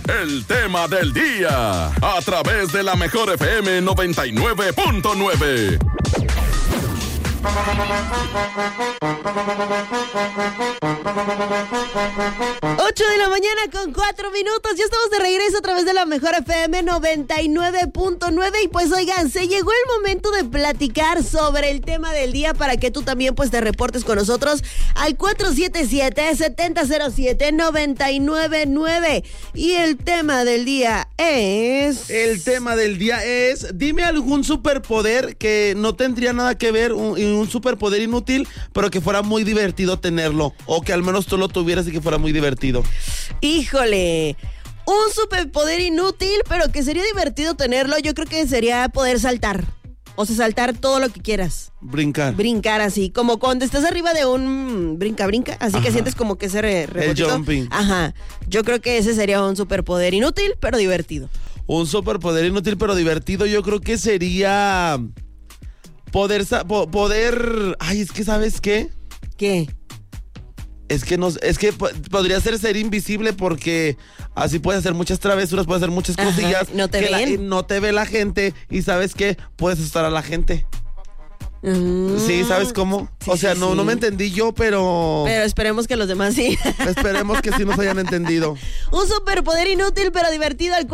el tema del día, a través de la Mejor FM 99.9. 8 de la mañana con 4 minutos. Ya estamos de regreso a través de la Mejor FM 99.9. Y pues oigan, se llegó el momento de platicar sobre el tema del día para que tú también pues te reportes con nosotros al 477-7007-999. Y el tema del día es... dime algún superpoder que no tendría nada que ver, un superpoder inútil, pero que fuera muy divertido tenerlo, o que al menos tú lo tuvieras y que fuera muy divertido. Híjole, un superpoder inútil, pero que sería divertido tenerlo, yo creo que sería poder saltar. O sea, saltar todo lo que quieras. Brincar así, como cuando estás arriba de un brinca, así. Ajá. Que sientes como que ese rebotito. El jumping. Ajá, yo creo que ese sería un superpoder inútil, pero divertido. Un superpoder inútil, pero divertido, yo creo que sería... Poder... Ay, es que ¿sabes qué? ¿Qué? Es que podría ser invisible, porque así puedes hacer muchas travesuras, puedes hacer muchas cosillas. No te ven. No te ve la gente, y ¿sabes qué? Puedes asustar a la gente. Sí, ¿sabes cómo? Sí, o sea, sí, no me entendí yo, pero... Pero esperemos que los demás sí. Esperemos que sí nos hayan entendido. Un superpoder inútil, pero divertido, al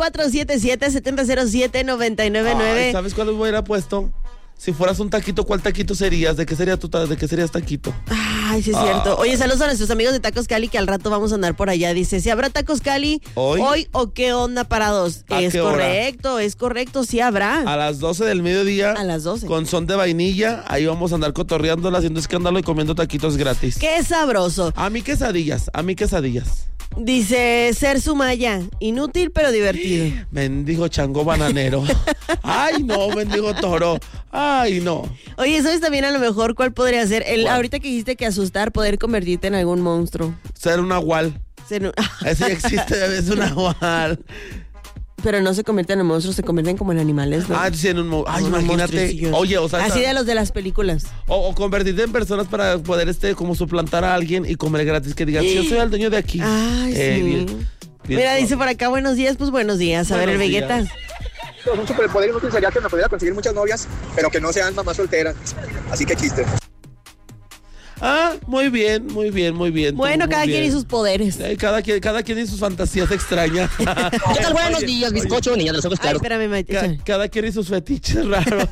477-7007-999. ¿Sabes cuál hubiera puesto? Si fueras un taquito, ¿cuál taquito serías? ¿De qué serías taquito? Ay, sí es cierto. Oye, saludos a nuestros amigos de Tacos Cali, que al rato vamos a andar por allá. Dice, ¿si habrá Tacos Cali hoy o qué onda parados? Es correcto, sí habrá. A las 12 del mediodía. A las 12. Con son de vainilla, ahí vamos a andar cotorreándola, haciendo escándalo y comiendo taquitos gratis. ¡Qué sabroso! A mí quesadillas. Dice Ser Sumaya, inútil pero divertido. Mendigo chango bananero. Ay, no, mendigo toro. Ay, no. Oye, ¿sabes también a lo mejor cuál podría ser? Ahorita que dijiste que asustar, poder convertirte en algún monstruo. Ser un nahual. Ese ya existe, es un nahual. Pero no se convierten en monstruos, se convierten como en animales, ¿no? Sí, en un imagínate. Oye, o sea... Así de los de las películas. O convertirte en personas para poder, como suplantar a alguien y comer gratis, que digan, yo soy el dueño de aquí. Ay, sí. Bien, mira, dice por acá, buenos días, pues buenos días. A ver, el Vegeta. Un superpoder inútil sería que me pudiera conseguir muchas novias, pero que no sean mamás solteras. Así que chiste. Muy bien. Bueno, cada quien y sus poderes. Cada quien y sus fantasías extrañas. ¿Qué tal? Buenos días, bizcocho, niña de los ojos claros. Ay, espérame, cada quien y sus fetiches raros.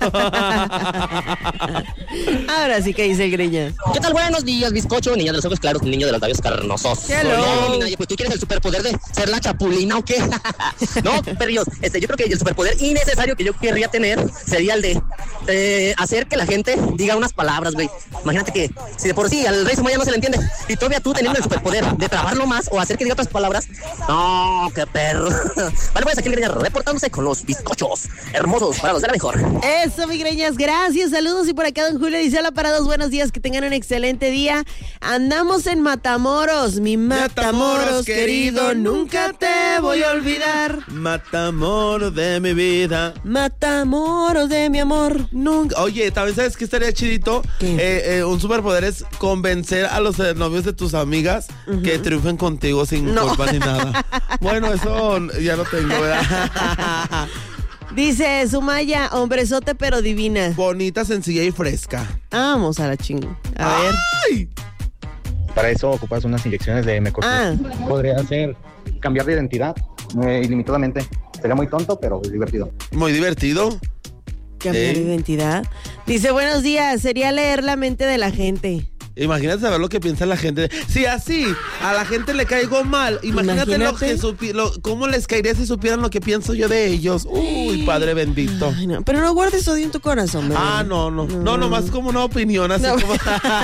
Ahora sí que dice el Greñas. ¿Qué tal? Buenos días, bizcocho, niña de los ojos claros, niño de los labios carnosos. Hello. Pues tú quieres el superpoder de ser la chapulina o qué. No, perrillos, yo creo que el superpoder innecesario que yo querría tener sería el de hacer que la gente diga unas palabras, güey. Imagínate que si de por sí al rey Sumaya no se le entiende, y todavía tú teniendo el superpoder de trabarlo más o hacer que diga otras palabras. No, qué perro. Vale, pues aquí el Greñas reportándose con los bizcochos hermosos parados de la mejor. Eso, mi Greñas, gracias, saludos. Y por acá don Julio dice, hola parados, buenos días, que tengan un excelente día. Andamos en Matamoros, mi Matamoros querido, nunca te voy a olvidar. Matamoros de mi vida, Matamoros de mi amor. Nunca. Oye, ¿también sabes qué estaría chidito? Un superpoder es convencer a los novios de tus amigas que triunfen contigo sin culpa ni nada. Bueno, eso ya lo tengo, ¿verdad? Dice Sumaya, hombrezote pero divina. Bonita, sencilla y fresca. Vamos a la chinga. A ver. ¡Ay! Para eso ocupas unas inyecciones de Mecortin. Podría ser cambiar de identidad ilimitadamente. Sería muy tonto, pero divertido. Muy divertido. Cambiar de identidad. Dice, buenos días, sería leer la mente de la gente. Imagínate saber lo que piensa la gente. Si así a la gente le caigo mal, imagínate. cómo les caería si supieran lo que pienso yo de ellos. Uy, Padre bendito. Ay, no, pero no guardes odio en tu corazón, ¿verdad? No, nomás como una opinión, así como...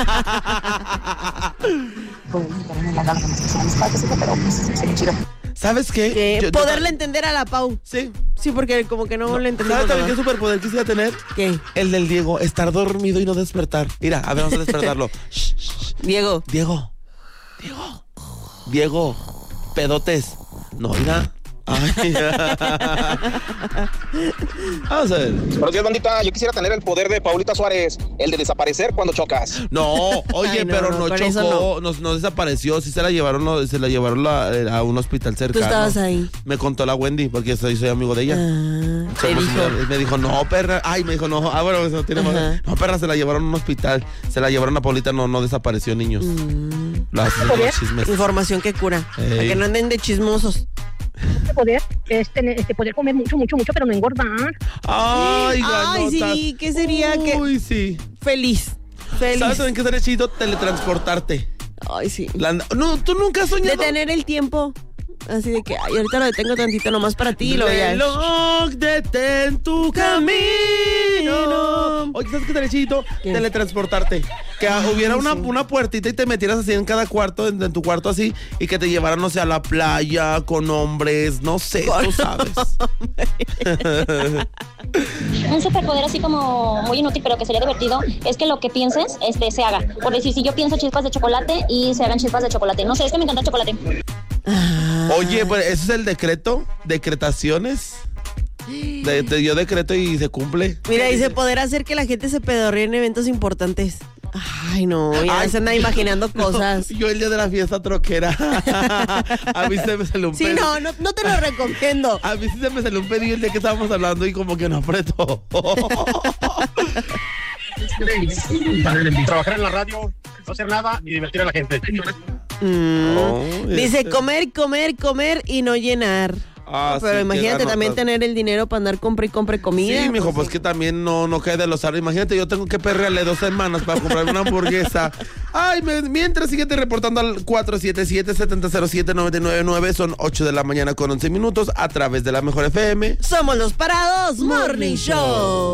¿Sabes qué? Poderle entender a la Pau. Sí. Sí, porque como que no le entendemos. ¿Sabes también qué superpoder quisiera tener? ¿Qué? El del Diego, estar dormido y no despertar. Mira, a ver, vamos a despertarlo. Diego, pedotes. No, mira. Ay. Vamos a ver. Buenos días, bandita. Yo quisiera tener el poder de Paulita Suárez, el de desaparecer cuando chocas. No, oye, pero no chocó, no desapareció. Sí se la llevaron a un hospital cercano. Tú estabas ahí. Me contó la Wendy, porque soy amigo de ella. Me dijo, no, perra. Ay, me dijo, no. Bueno, eso tiene más. No, perra, se la llevaron a un hospital. Se la llevaron a Paulita, no desapareció, niños. Los chismes. Información que cura. Para que no anden de chismosos. Poder comer mucho, pero no engordar. Ay, sí, ¿qué sería? Uy, sí. Feliz. ¿Sabes en qué sería chido? Teletransportarte. Ay, sí. No, tú nunca has soñado. Detener el tiempo. Así de que, ay, ahorita lo detengo tantito nomás para ti. Reloj, detén tu camino. Oye, ¿sabes qué estaría chido? Teletransportarte. Que hubiera una puertita y te metieras así en cada cuarto, en tu cuarto así, y que te llevaran, no sé, a la playa, con hombres, no sé, tú sabes. Un superpoder así como muy inútil, pero que sería divertido, es que lo que pienses, se haga. Por decir, si yo pienso chispas de chocolate y se hagan chispas de chocolate. No sé, es que me encanta el chocolate. Oye, pues ese es el decreto, decretaciones. Yo decreto y se cumple. Mira, dice poder hacer que la gente se pedorree en eventos importantes. Ay, no, ya se anda imaginando cosas. Yo el día de la fiesta troquera. A mí se me salió un pedo. Sí, no te lo recomiendo. A mí sí se me salió un pedillo el día que estábamos hablando y como que no apretó. Trabajar en la radio, no hacer nada y divertir a la gente. Dice comer y no llenar. Pero sí, imagínate también tener el dinero para andar compre comida. Sí, mijo, pues que también no cae de los árboles. Imagínate, yo tengo que perrearle 2 semanas para comprar una hamburguesa. Ay, mientras síguete reportando al 477-7007-999. Son 8 de la mañana con 11 minutos a través de la Mejor FM. Somos los Parados Morning Show.